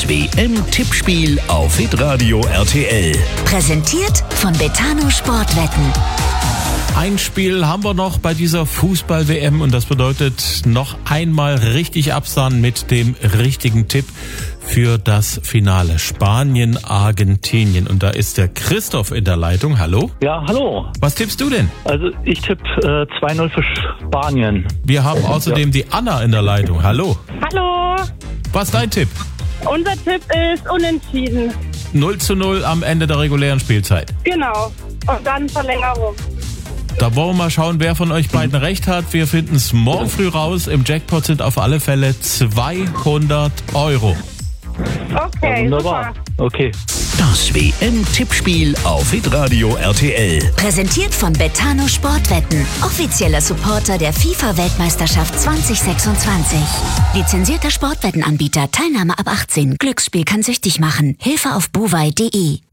Das WM-Tippspiel auf Hitradio RTL. Präsentiert von Betano Sportwetten. Ein Spiel haben wir noch bei dieser Fußball-WM und das bedeutet noch einmal richtig absahen mit dem richtigen Tipp für das Finale Spanien-Argentinien. Und da ist der Christoph in der Leitung. Hallo? Ja, hallo. Was tippst du denn? Also ich tippe 2-0 für Spanien. Wir haben außerdem die Anna in der Leitung. Hallo? Hallo, Was ist dein Tipp? unser Tipp ist unentschieden. 0:0 am Ende der regulären Spielzeit. Genau. Und dann Verlängerung. Da wollen wir mal schauen, wer von euch beiden recht hat. Wir finden es morgen früh raus. Im Jackpot sind auf alle Fälle 200 €. Okay, Wunderbar. super. Okay. Das WM-Tippspiel auf Hitradio RTL. Präsentiert von Betano Sportwetten. Offizieller Supporter der FIFA-Weltmeisterschaft 2026. Lizenzierter Sportwettenanbieter. Teilnahme ab 18. Glücksspiel kann süchtig machen. Hilfe auf buwei.de.